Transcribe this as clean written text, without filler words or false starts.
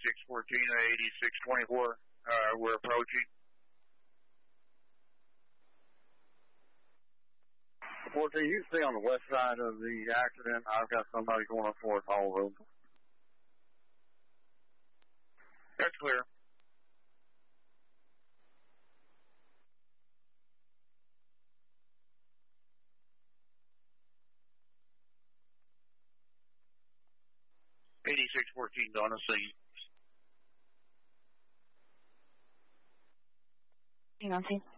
8614, 8624. We're approaching. 14, you stay on the west side of the accident. I've got somebody going up Forest Hall Road. That's clear. on the scene. Hang on, see.